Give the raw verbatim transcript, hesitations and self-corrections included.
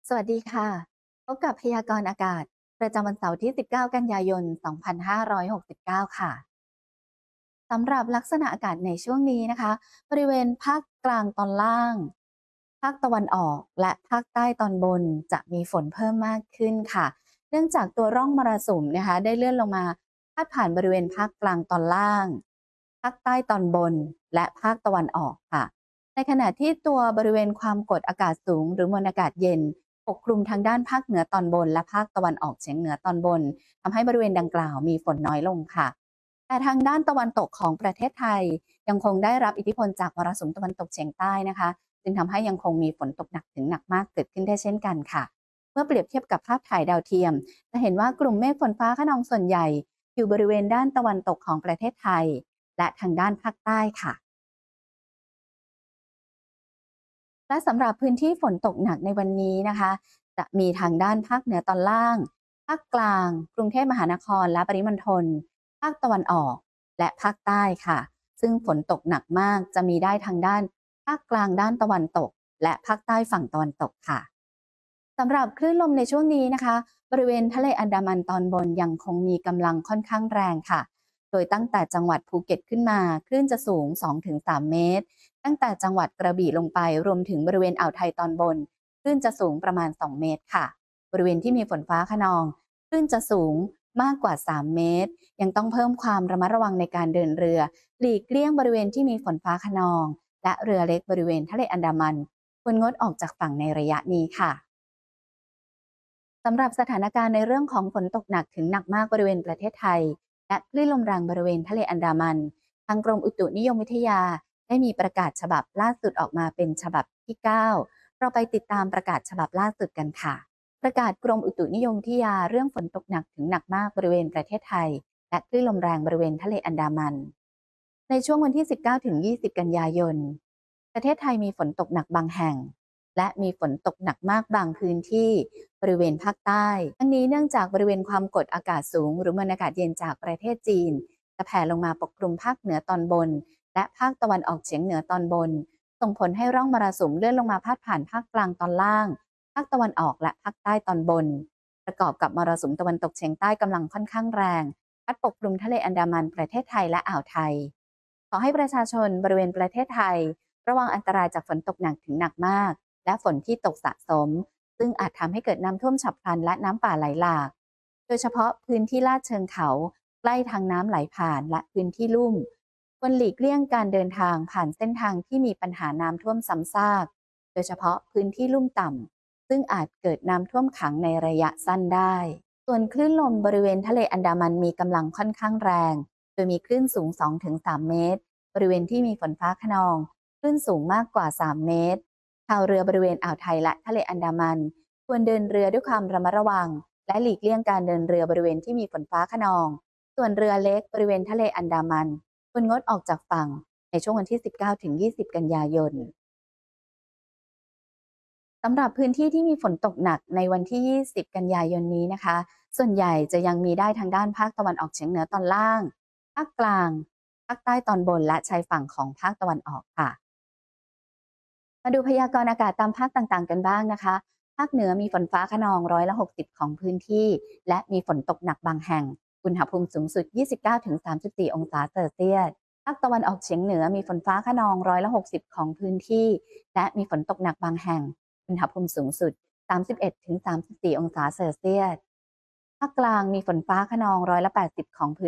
สวัสดีค่ะ พบกับพยากรณ์อากาศประจำวันเสาร์ที่ สิบเก้า กันยายน สองพันห้าร้อยหกสิบเก้า ค่ะ สำหรับลักษณะอากาศในช่วงนี้นะคะ บริเวณภาคกลางตอนล่าง ภาคตะวันออก และภาคใต้ตอนบนจะมีฝนเพิ่มมากขึ้นค่ะ เนื่องจากตัวร่องมรสุมนะคะได้เลื่อนลงมาพาดผ่านบริเวณภาคกลางตอนล่าง ภาคใต้ตอนบน และภาคตะวันออกค่ะ ในขณะที่ตัวบริเวณความกดอากาศสูงหรือมวลอากาศเย็นปกคลุมทางด้านภาคเหนือตอนบนและภาคตะวันออกเฉียงเหนือตอนบนทำให้บริเวณดังกล่าวมีฝนน้อยลงค่ะ แต่ทางด้านตะวันตกของประเทศไทยยังคงได้รับอิทธิพลจากมรสุมตะวันตกเฉียงใต้นะคะจึงทำให้ยังคงมีฝนตกหนักถึงหนักมากเกิดขึ้นได้เช่นกันค่ะเมื่อเปรียบเทียบกับภาพถ่ายดาวเทียมจะเห็นว่ากลุ่มเมฆฝนฟ้าคะนองส่วนใหญ่อยู่บริเวณด้านตะวันตกของประเทศไทยและทางด้านภาคใต้ค่ะ และสำหรับพื้นที่ฝนตกหนักในวันนี้นะคะจะมีทางด้านภาคเหนือตอนล่างภาคกลางกรุงเทพมหานครและปริมณฑลภาคตะวันออกและภาคใต้ค่ะซึ่งฝนตกหนักมากจะมีได้ทางด้านภาคกลางด้านตะวันตกและภาคใต้ฝั่งตะวันตกค่ะ สำหรับคลื่นลมในช่วงนี้นะคะบริเวณทะเลอันดามันตอนบนยังคงมีกำลังค่อนข้างแรงค่ะโดยตั้งแต่จังหวัดภูเก็ตขึ้นมาคลื่นจะสูง สองถึงสาม เมตรตั้งแต่จังหวัดกระบี่ลงไปรวมถึงบริเวณอ่าวไทยตอนบนคลื่นจะสูงประมาณ สอง เมตรค่ะบริเวณที่มีฝนฟ้าคะนองคลื่นจะสูงมากกว่า สาม เมตรยังต้องเพิ่มความระมัดระวังในการเดินเรือหลีกเลี่ยงบริเวณที่มีฝนฟ้าคะนองและเรือเล็กบริเวณทะเลอันดามันควรงดออกจากฝั่งในระยะนี้ค่ะ สำหรับสถานการณ์ในเรื่องของฝนตกหนักถึงหนักมากบริเวณประเทศไทยและคลื่นลมแรงบริเวณทะเลอันดามันทางกรมอุตุนิยมวิทยาได้มีประกาศฉบับล่าสุดออกมาเป็นฉบับที่ เก้า เราไปติดตามประกาศฉบับล่าสุดกันค่ะประกาศกรมอุตุนิยมวิทยาเรื่องฝนตกหนักถึงหนักมากบริเวณประเทศไทยและคลื่นลมแรงบริเวณทะเลอันดามันในช่วงวันที่ สิบเก้าถึงยี่สิบ กันยายนประเทศไทยมีฝนตกหนักบางแห่ง และมีฝนตกหนักมากบางพื้นที่บริเวณภาคใต้ทั้งนี้เนื่องจากบริเวณความกดอากาศสูงหรือมวลอากาศเย็นจากประเทศจีนจะแผ่ลงมาปกคลุมภาคเหนือตอนบนและภาคตะวันออกเฉียงเหนือตอนบนส่งผลให้ร่องมรสุมเลื่อนลงมาพาดผ่านภาคกลางตอนล่างภาคตะวันออกและภาคใต้ตอนบนประกอบกับมรสุมตะวันตกเฉียงใต้กำลังค่อนข้างแรงพัดปกคลุมทะเลอันดามันประเทศไทยและอ่าวไทยขอให้ประชาชนบริเวณประเทศไทยระวังอันตรายจากฝนตกหนักถึงหนักมากและฝนที่ตกสะสมซึ่งอาจทำให้เกิดน้ำท่วมฉับพลันและน้ำป่าไหลหลากโดยเฉพาะพื้นที่ลาดเชิงเขาใกล้ทางน้ำไหลผ่านและพื้นที่ลุ่มควรหลีกเลี่ยงการเดินทางผ่านเส้นทางที่มีปัญหาน้ำท่วมซ้ำซากโดยเฉพาะพื้นที่ลุ่มต่ำซึ่งอาจเกิดน้ำท่วมขังในระยะสั้นได้ส่วนคลื่นลมบริเวณทะเลอันดามันมีกำลังค่อนข้างแรงโดยมีคลื่นสูง สองถึงสาม เมตรบริเวณที่มีฝนฟ้าคะนองคลื่นสูงมากกว่า สาม เมตร ชาวเรือบริเวณอ่าวไทยและทะเลอันดามันควรเดินเรือด้วยความระมัดระวังและหลีกเลี่ยงการเดินเรือบริเวณที่มีฝนฟ้าคะนองส่วนเรือเล็กบริเวณทะเลอันดามันควรงดออกจากฝั่งในช่วงวันที่ สิบเก้าถึงยี่สิบ กันยายนสำหรับพื้นที่ที่มีฝนตกหนักในวันที่ ยี่สิบ กันยายนนี้นะคะส่วนใหญ่จะยังมีได้ทางด้านภาคตะวันออกเฉียงเหนือตอนล่างภาคกลางภาคใต้ตอนบนและชายฝั่งของภาคตะวันออกค่ะ มาดูพยากรณ์อากาศตามภาคต่างๆกันบ้างนะคะ ภาคเหนือมีฝนฟ้าคะนองร้อยละหกสิบของพื้นที่และมีฝนตกหนักบางแห่ง อุณหภูมิสูงสุด ยี่สิบเก้าถึงสามสิบสี่ องศาเซลเซียส ภาคตะวันออกเฉียงเหนือมีฝนฟ้าคะนองร้อยละหกสิบของพื้นที่และมีฝนตกหนักบางแห่ง อุณหภูมิสูงสุด สามสิบเอ็ดถึงสามสิบสี่ องศาเซลเซียส ภาคกลางมีฝนฟ้าคะนองร้อยละแปดสิบของพื้น